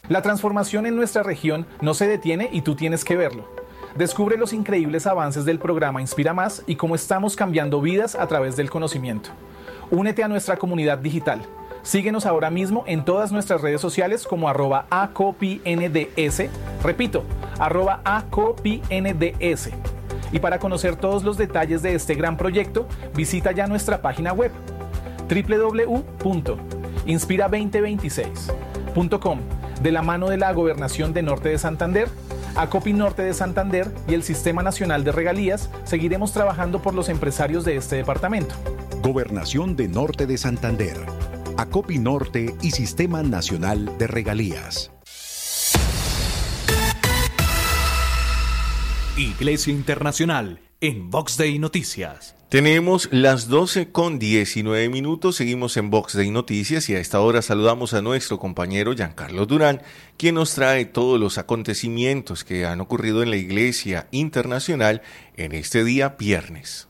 La transformación en nuestra región no se detiene y tú tienes que verlo. Descubre los increíbles avances del programa Inspira Más y cómo estamos cambiando vidas a través del conocimiento. Únete a nuestra comunidad digital. Síguenos ahora mismo en todas nuestras redes sociales como @acopinds. Repito, @acopinds. Y para conocer todos los detalles de este gran proyecto, visita ya nuestra página web www.inspira2026.com. De la mano de la Gobernación de Norte de Santander, Acopi Norte de Santander y el Sistema Nacional de Regalías, seguiremos trabajando por los empresarios de este departamento. Gobernación de Norte de Santander, Acopi Norte y Sistema Nacional de Regalías. Iglesia Internacional en Vox Day Noticias. Tenemos las 12:19, seguimos en Vox Day Noticias y a esta hora saludamos a nuestro compañero Giancarlo Durán, quien nos trae todos los acontecimientos que han ocurrido en la Iglesia Internacional en este día viernes.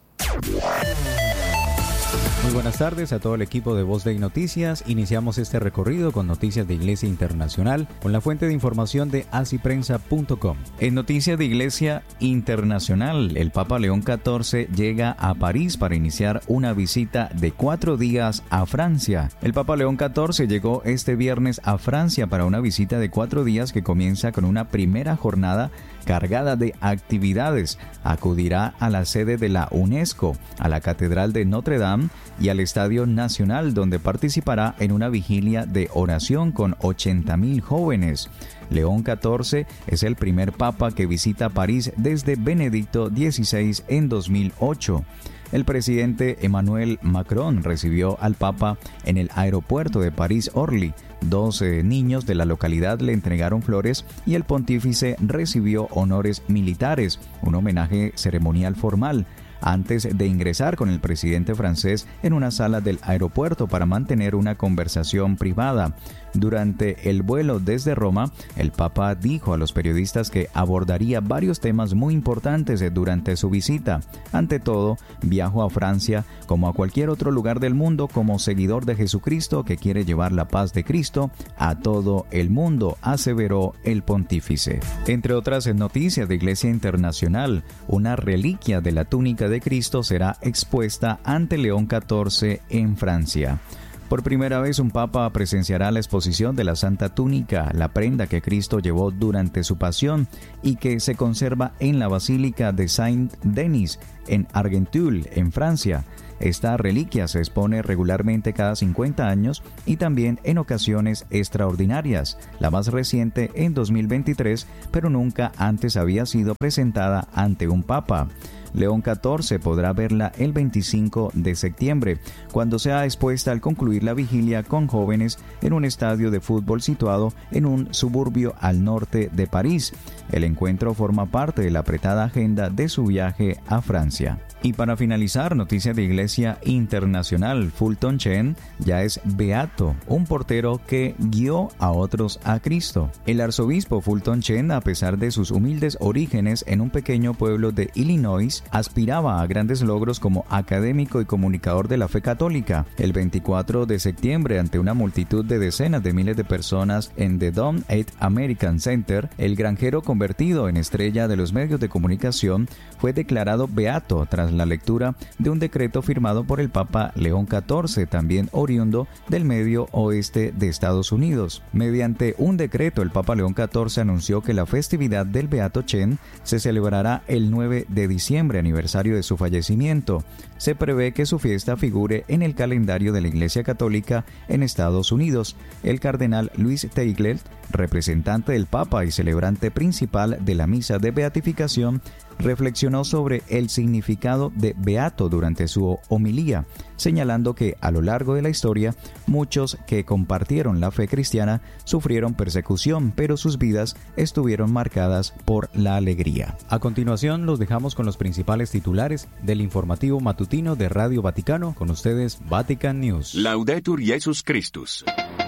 Muy buenas tardes a todo el equipo de Voz Day Noticias. Iniciamos este recorrido con noticias de Iglesia Internacional con la fuente de información de asiprensa.com. En noticias de Iglesia Internacional, el Papa León XIV llega a París para iniciar una visita de 4 días a Francia. El Papa León XIV llegó este viernes a Francia para una visita de 4 días que comienza con una primera jornada cargada de actividades. Acudirá a la sede de la UNESCO, a la Catedral de Notre Dame y al Estadio Nacional, donde participará en una vigilia de oración con 80,000 jóvenes. León XIV es el primer papa que visita París desde Benedicto XVI en 2008. El presidente Emmanuel Macron recibió al Papa en el aeropuerto de París-Orly. 12 niños de la localidad le entregaron flores y el pontífice recibió honores militares, un homenaje ceremonial formal, antes de ingresar con el presidente francés en una sala del aeropuerto para mantener una conversación privada. Durante el vuelo desde Roma, el Papa dijo a los periodistas que abordaría varios temas muy importantes durante su visita. Ante todo, viajó a Francia como a cualquier otro lugar del mundo como seguidor de Jesucristo que quiere llevar la paz de Cristo a todo el mundo, aseveró el pontífice. Entre otras noticias de Iglesia Internacional, una reliquia de la túnica de Cristo será expuesta ante León XIV en Francia. Por primera vez un papa presenciará la exposición de la Santa Túnica, la prenda que Cristo llevó durante su pasión y que se conserva en la Basílica de Saint-Denis en Argenteuil, en Francia. Esta reliquia se expone regularmente cada 50 años y también en ocasiones extraordinarias, la más reciente en 2023, pero nunca antes había sido presentada ante un papa. León XIV podrá verla el 25 de septiembre, cuando sea expuesta al concluir la vigilia con jóvenes en un estadio de fútbol situado en un suburbio al norte de París. El encuentro forma parte de la apretada agenda de su viaje a Francia. Y para finalizar, noticias de Iglesia Internacional, Fulton Sheen ya es beato, un portero que guió a otros a Cristo. El arzobispo Fulton Sheen, a pesar de sus humildes orígenes en un pequeño pueblo de Illinois, aspiraba a grandes logros como académico y comunicador de la fe católica. El 24 de septiembre, ante una multitud de decenas de miles de personas en The Dome 8 American Center, el granjero convertido en estrella de los medios de comunicación fue declarado beato tras la lectura de un decreto firmado por el Papa León XIV, también oriundo del medio oeste de Estados Unidos. Mediante un decreto, el Papa León XIV anunció que la festividad del Beato Sheen se celebrará el 9 de diciembre, aniversario de su fallecimiento. Se prevé que su fiesta figure en el calendario de la Iglesia Católica en Estados Unidos. El cardenal Luis Teigler, representante del Papa y celebrante principal de la misa de beatificación, reflexionó sobre el significado de beato durante su homilía, señalando que a lo largo de la historia muchos que compartieron la fe cristiana sufrieron persecución, pero sus vidas estuvieron marcadas por la alegría. A continuación los dejamos con los principales titulares del informativo matutino de Radio Vaticano. Con ustedes, Vatican News. Laudetur Jesus Christus.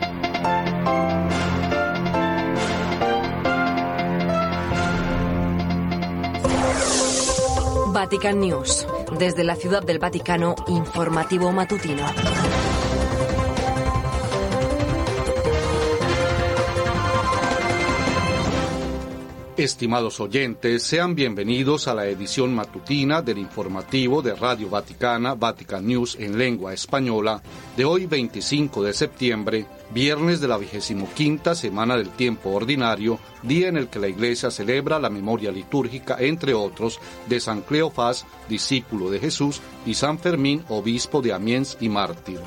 Vatican News. Desde la Ciudad del Vaticano, informativo matutino. Estimados oyentes, sean bienvenidos a la edición matutina del informativo de Radio Vaticana, Vatican News en lengua española, de hoy 25 de septiembre, viernes de la 25ª semana del tiempo ordinario, día en el que la Iglesia celebra la memoria litúrgica, entre otros, de San Cleofás, discípulo de Jesús, y San Fermín, obispo de Amiens y mártir.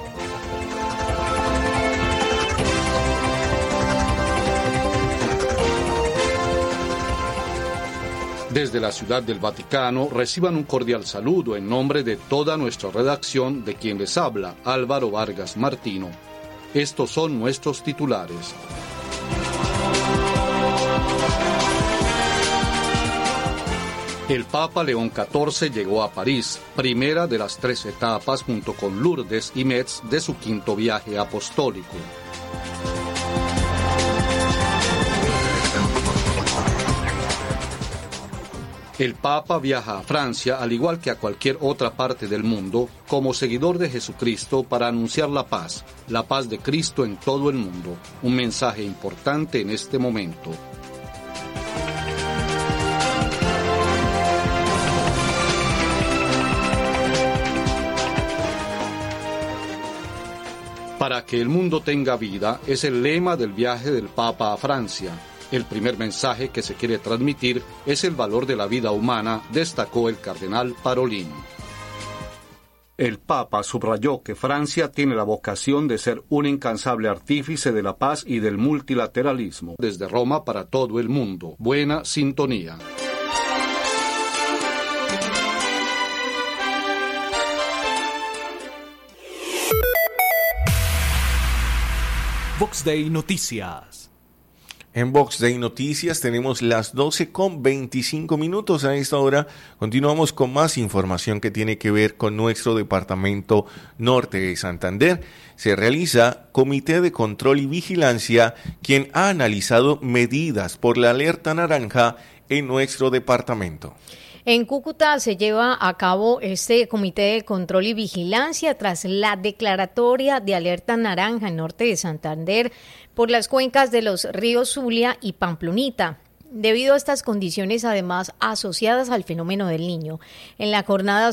Desde la Ciudad del Vaticano reciban un cordial saludo en nombre de toda nuestra redacción, de quien les habla Álvaro Vargas Martino. Estos son nuestros titulares. El Papa León XIV llegó a París, primera de las 3 etapas junto con Lourdes y Metz de su 5º viaje apostólico. El Papa viaja a Francia, al igual que a cualquier otra parte del mundo, como seguidor de Jesucristo para anunciar la paz de Cristo en todo el mundo. Un mensaje importante en este momento. Para que el mundo tenga vida es el lema del viaje del Papa a Francia. El primer mensaje que se quiere transmitir es el valor de la vida humana, destacó el cardenal Parolin. El Papa subrayó que Francia tiene la vocación de ser un incansable artífice de la paz y del multilateralismo. Desde Roma para todo el mundo. Buena sintonía. Vox Day Noticias. En Vox Day Noticias tenemos las 12:25 a esta hora. Continuamos con más información que tiene que ver con nuestro departamento norte de Santander. Se realiza Comité de Control y Vigilancia, quien ha analizado medidas por la alerta naranja en nuestro departamento. En Cúcuta se lleva a cabo este Comité de Control y Vigilancia tras la declaratoria de alerta naranja en norte de Santander por las cuencas de los ríos Zulia y Pamplonita, debido a estas condiciones además asociadas al fenómeno del Niño. En la jornada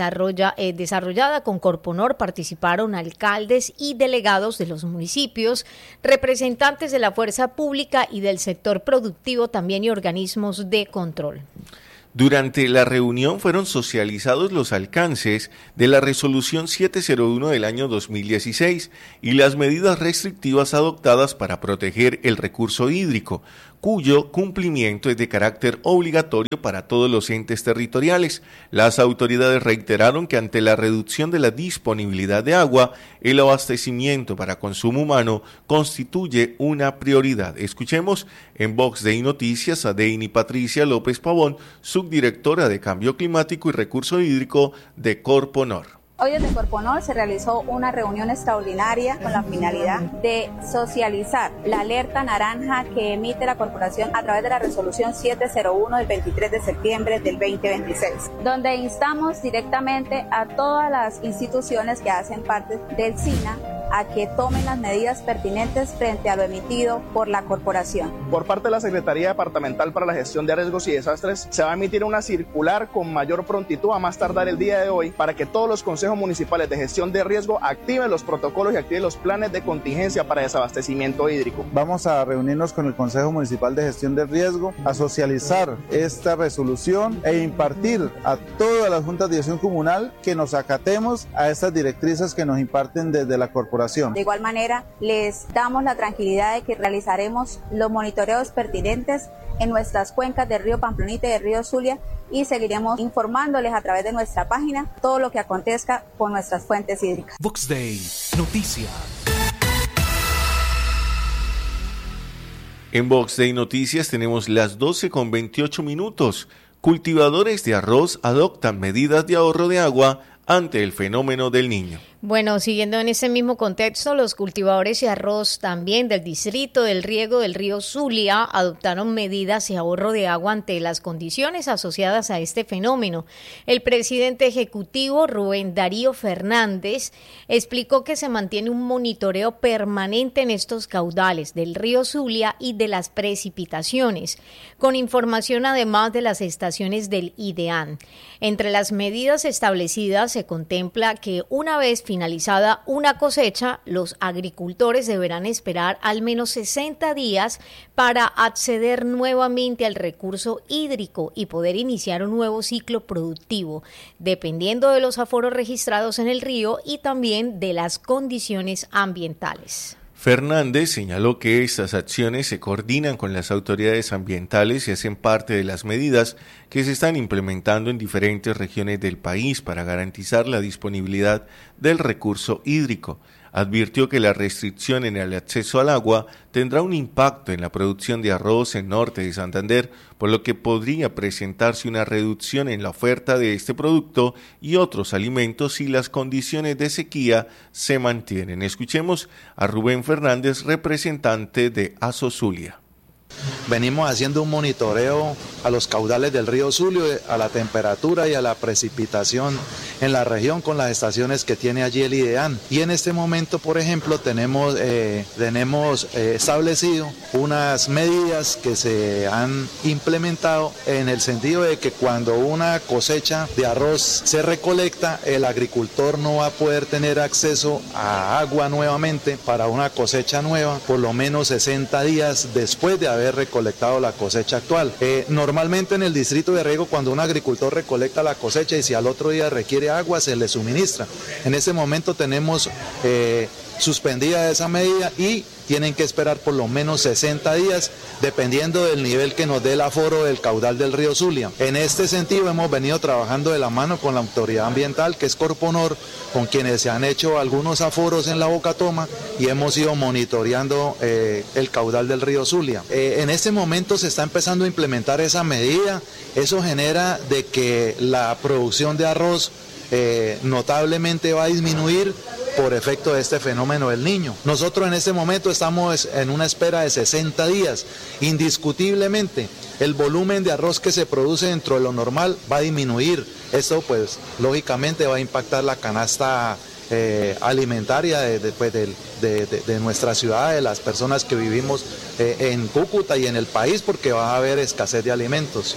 desarrollada con Corponor participaron alcaldes y delegados de los municipios, representantes de la fuerza pública y del sector productivo también y organismos de control. Durante la reunión fueron socializados los alcances de la Resolución 701 del año 2016 y las medidas restrictivas adoptadas para proteger el recurso hídrico, cuyo cumplimiento es de carácter obligatorio para todos los entes territoriales. Las autoridades reiteraron que ante la reducción de la disponibilidad de agua, el abastecimiento para consumo humano constituye una prioridad. Escuchemos en Vox Day Noticias a Deini Patricia López Pavón, subdirectora de Cambio Climático y Recurso Hídrico de Corponor. Hoy desde Corponor se realizó una reunión extraordinaria con la finalidad de socializar la alerta naranja que emite la corporación a través de la resolución 701 del 23 de septiembre del 2026, donde instamos directamente a todas las instituciones que hacen parte del SINA a que tomen las medidas pertinentes frente a lo emitido por la corporación. Por parte de la Secretaría Departamental para la Gestión de Riesgos y Desastres, se va a emitir una circular con mayor prontitud a más tardar el día de hoy para que todos los consejos municipales de gestión de riesgo activen los protocolos y activen los planes de contingencia para desabastecimiento hídrico. Vamos a reunirnos con el Consejo Municipal de Gestión de Riesgo, a socializar esta resolución e impartir a todas las juntas de dirección comunal que nos acatemos a estas directrices que nos imparten desde la corporación. De igual manera, les damos la tranquilidad de que realizaremos los monitoreos pertinentes en nuestras cuencas del río Pamplonita y del río Zulia y seguiremos informándoles a través de nuestra página todo lo que acontezca con nuestras fuentes hídricas. Vox Day Noticias. En Vox Day Noticias tenemos las 12:28. Cultivadores de arroz adoptan medidas de ahorro de agua ante el fenómeno del Niño. Bueno, siguiendo en ese mismo contexto, los cultivadores de arroz también del distrito del riego del río Zulia adoptaron medidas de ahorro de agua ante las condiciones asociadas a este fenómeno. El presidente ejecutivo, Rubén Darío Fernández, explicó que se mantiene un monitoreo permanente en estos caudales del río Zulia y de las precipitaciones, con información además de las estaciones del IDEAN. Entre las medidas establecidas se contempla que una vez finalizada una cosecha, los agricultores deberán esperar al menos 60 días para acceder nuevamente al recurso hídrico y poder iniciar un nuevo ciclo productivo, dependiendo de los aforos registrados en el río y también de las condiciones ambientales. Fernández señaló que estas acciones se coordinan con las autoridades ambientales y hacen parte de las medidas que se están implementando en diferentes regiones del país para garantizar la disponibilidad del recurso hídrico. Advirtió que la restricción en el acceso al agua tendrá un impacto en la producción de arroz en norte de Santander, por lo que podría presentarse una reducción en la oferta de este producto y otros alimentos si las condiciones de sequía se mantienen. Escuchemos a Rubén Fernández, representante de Asozulia. Venimos haciendo un monitoreo a los caudales del río Zulia, a la temperatura y a la precipitación en la región con las estaciones que tiene allí el IDEAN. Y en este momento, por ejemplo, tenemos establecido unas medidas que se han implementado en el sentido de que cuando una cosecha de arroz se recolecta, el agricultor no va a poder tener acceso a agua nuevamente para una cosecha nueva por lo menos 60 días después de haber recolectado la cosecha actual. Normalmente en el distrito de riego, cuando un agricultor recolecta la cosecha y si al otro día requiere agua, se le suministra. En este momento tenemos suspendida esa medida y tienen que esperar por lo menos 60 días dependiendo del nivel que nos dé el aforo del caudal del río Zulia. En este sentido hemos venido trabajando de la mano con la autoridad ambiental, que es Corponor, con quienes se han hecho algunos aforos en la Bocatoma y hemos ido monitoreando el caudal del río Zulia. En este momento se está empezando a implementar esa medida. Eso genera de que la producción de arroz notablemente va a disminuir por efecto de este fenómeno del Niño. Nosotros en este momento estamos en una espera de 60 días. Indiscutiblemente, el volumen de arroz que se produce dentro de lo normal va a disminuir. Esto, pues, lógicamente va a impactar la canasta alimentaria de nuestra ciudad, de las personas que vivimos en Cúcuta y en el país, porque va a haber escasez de alimentos.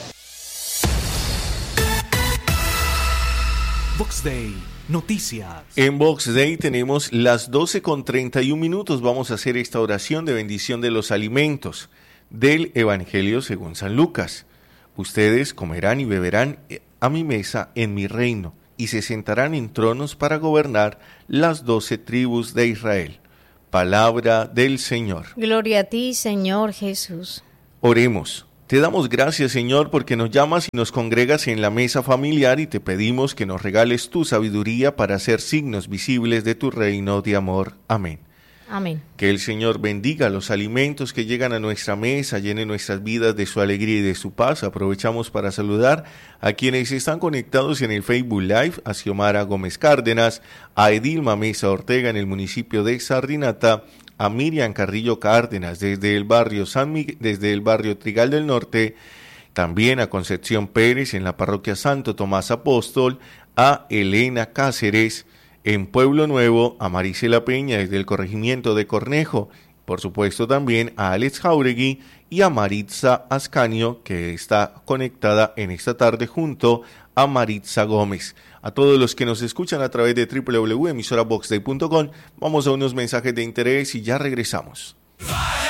Vox Day, noticias. En Vox Day tenemos las 12:31. Vamos a hacer esta oración de bendición de los alimentos del Evangelio según San Lucas. Ustedes comerán y beberán a mi mesa en mi reino, y se sentarán en tronos para gobernar las 12 tribus de Israel. Palabra del Señor. Gloria a ti, Señor Jesús. Oremos. Te damos gracias, Señor, porque nos llamas y nos congregas en la mesa familiar y te pedimos que nos regales tu sabiduría para hacer signos visibles de tu reino de amor. Amén. Amén. Que el Señor bendiga los alimentos que llegan a nuestra mesa, llene nuestras vidas de su alegría y de su paz. Aprovechamos para saludar a quienes están conectados en el Facebook Live, a Xiomara Gómez Cárdenas, a Edilma Mesa Ortega en el municipio de Sardinata, a Miriam Carrillo Cárdenas desde el barrio desde el barrio Trigal del Norte, también a Concepción Pérez en la parroquia Santo Tomás Apóstol, a Elena Cáceres en Pueblo Nuevo, a Marisela Peña desde el corregimiento de Cornejo, por supuesto también a Alex Jauregui y a Maritza Ascanio, que está conectada en esta tarde junto a Maritza Gómez. A todos los que nos escuchan a través de www.emisoravoxday.com, vamos a unos mensajes de interés y ya regresamos.